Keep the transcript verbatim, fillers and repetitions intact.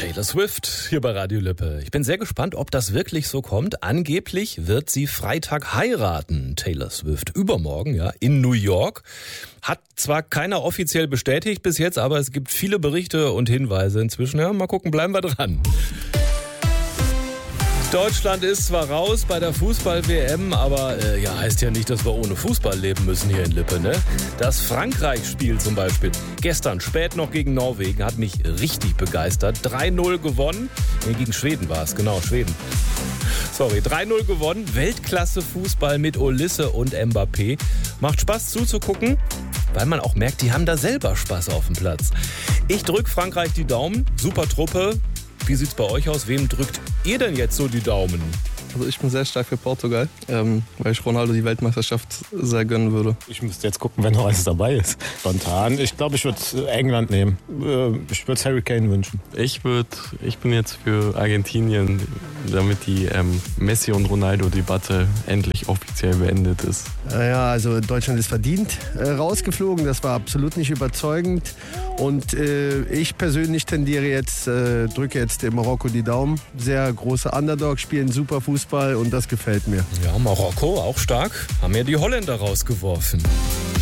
Taylor Swift hier bei Radio Lippe. Ich bin sehr gespannt, ob das wirklich so kommt. Angeblich wird sie Freitag heiraten, Taylor Swift. Übermorgen, ja, in New York. Hat zwar keiner offiziell bestätigt bis jetzt, aber es gibt viele Berichte und Hinweise inzwischen. Ja, mal gucken, bleiben wir dran. Deutschland ist zwar raus bei der Fußball-W M, aber äh, ja, heißt ja nicht, dass wir ohne Fußball leben müssen hier in Lippe, ne? Das Frankreich-Spiel zum Beispiel, gestern spät noch gegen Norwegen, hat mich richtig begeistert. drei null gewonnen, nee, gegen Schweden war es, genau, Schweden. Sorry, drei null gewonnen, Weltklasse-Fußball mit Olisse und Mbappé. Macht Spaß zuzugucken, weil man auch merkt, die haben da selber Spaß auf dem Platz. Ich drück Frankreich die Daumen, super Truppe. Wie sieht's bei euch aus? Wem drückt ihr denn jetzt so die Daumen? Also ich bin sehr stark für Portugal, ähm, weil ich Ronaldo die Weltmeisterschaft sehr gönnen würde. Ich müsste jetzt gucken, wenn noch alles dabei ist. Spontan. Ich glaube, ich würde England nehmen. Ich würde Harry Kane wünschen. Ich würde, ich bin jetzt für Argentinien, damit die ähm, Messi und Ronaldo-Debatte endlich offiziell beendet ist. Ja, also Deutschland ist verdient äh, rausgeflogen. Das war absolut nicht überzeugend. Und äh, ich persönlich tendiere jetzt, äh, drücke jetzt dem Marokko die Daumen. Sehr große Underdog, spielen super Fußball und das gefällt mir. Ja, Marokko auch stark. Haben ja die Holländer rausgeworfen.